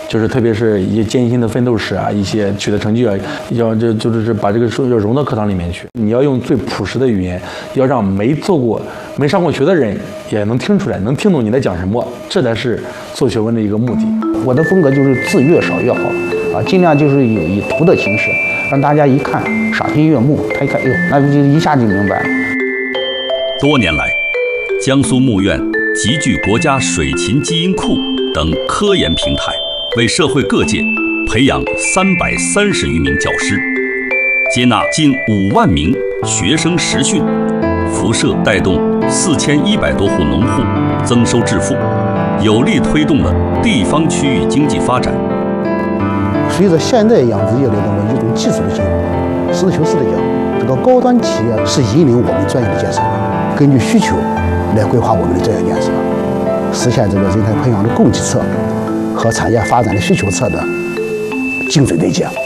就是特别是一些艰辛的奋斗史啊，一些取得成绩啊，就是把这个书要融到课堂里面去。你要用最朴实的语言，要让没上过学的人也能听出来，能听懂你在讲什么，这才是做学问的一个目的。 我的风格就是字越少越好啊，尽量就是以图的形式，让大家一看赏心悦目，他一看，那就一下就明白了。 多年来，江苏牧院集聚国家水禽基因库等科研平台，为社会各界培养330余名教师，接纳近5万名学生实训，辐射带动4100多户农户增收致富，有力推动了地方区域经济发展。 随着现代养殖业的一种技术的进步，实事求是的讲，这个高端企业是引领我们专业的建设，根据需求来规划我们的专业建设，实现这个人才培养的供给侧和产业发展的需求侧的精准对接。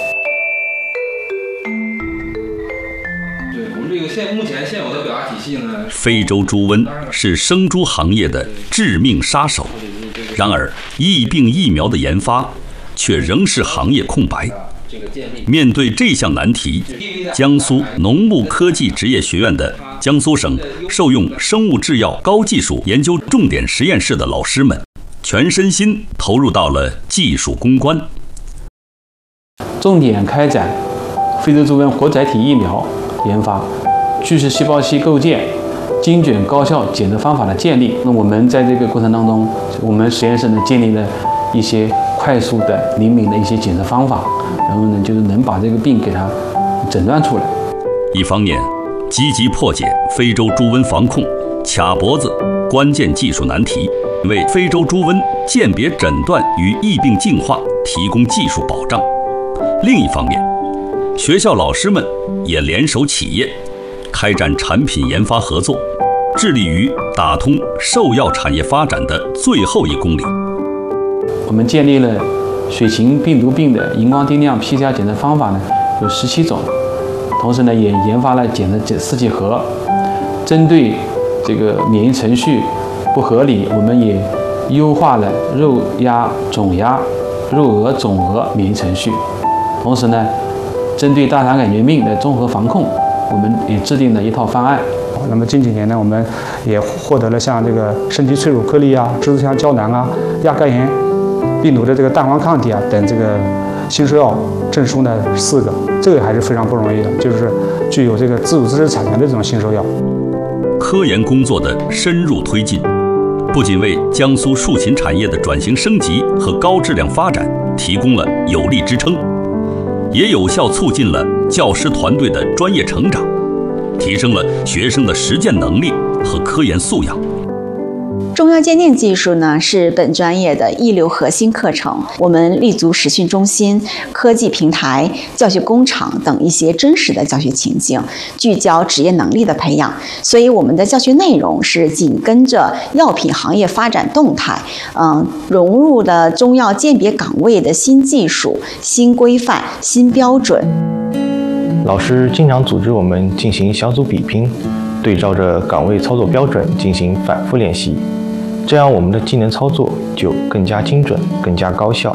对我们这个目前现有的表达体系呢， 非洲猪瘟是生猪行业的致命杀手，然而疫病疫苗的研发却仍是行业空白。面对这项难题，江苏农牧科技职业学院的江苏省受用生物制药高技术研究重点实验室的老师们，全身心投入到了技术攻关， 重点开展非洲猪瘟活载体疫苗研发、巨噬细胞器构建、精准高效检测方法的建立。那我们在这个过程当中，我们实验室呢建立了一些快速的、灵敏的一些检测方法，然后呢就是能把这个病给它诊断出来。 一方面积极破解非洲猪瘟防控卡脖子关键技术难题，为非洲猪瘟鉴别诊断与疫病净化提供技术保障。另一方面，学校老师们也联手企业，开展产品研发合作，致力于打通兽药产业发展的最后1公里。 我们建立了水禽病毒病的荧光定量 PCR 检测方法呢有17种，同时呢也研发了检测试剂盒。针对这个免疫程序不合理，我们也优化了肉鸭、种鸭、肉鹅、种鹅免疫程序。同时呢，针对大肠杆菌病的综合防控，我们也制定了一套方案。 那么近几年呢，我们也获得了像这个身体脆乳颗粒啊、质子香胶囊啊、亚肝炎病毒的这个蛋黄抗体啊等这个新兽药证书呢4个，这个还是非常不容易的，就是具有这个自主知识产权的这种新兽药。 科研工作的深入推进，不仅为江苏畜禽产业的转型升级和高质量发展提供了有力支撑，也有效促进了教师团队的专业成长，提升了学生的实践能力和科研素养。 中药鉴定技术呢是本专业的一流核心课程，我们立足实训中心、科技平台、教学工厂等一些真实的教学情境，聚焦职业能力的培养。所以我们的教学内容是紧跟着药品行业发展动态，融入了中药鉴别岗位的新技术、新规范、新标准。 老师经常组织我们进行小组比拼，对照着岗位操作标准进行反复练习，这样我们的技能操作就更加精准、更加高效。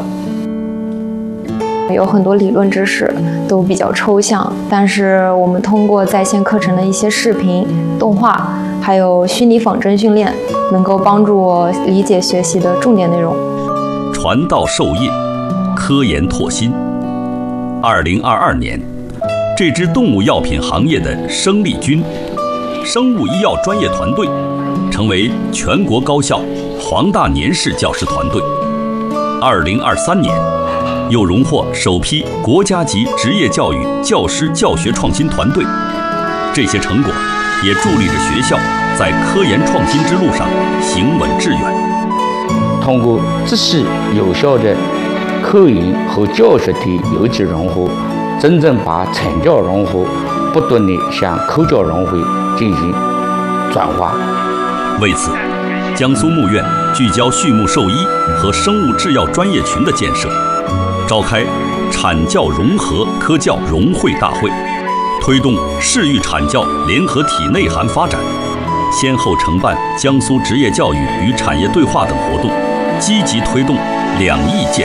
有很多理论知识都比较抽象，但是我们通过在线课程的一些视频、动画，还有虚拟仿真训练，能够帮助我理解学习的重点内容。 传道授业，科研拓新。2022年，这支动物药品行业的生力军——生物医药专业团队，成为全国高校黄大年市教师团队。2023年，又荣获首批国家级职业教育教师教学创新团队。这些成果也助力着学校在科研创新之路上行稳致远。 通过仔细有效的科研和教学的有机融合，真正把产教融合不断地向科教融合进行转化。 为此，江苏牧院聚焦畜牧兽医和生物制药专业群的建设，召开产教融合科教融会大会，推动市域产教联合体内涵发展，先后承办江苏职业教育与产业对话等活动，积极推动2翼建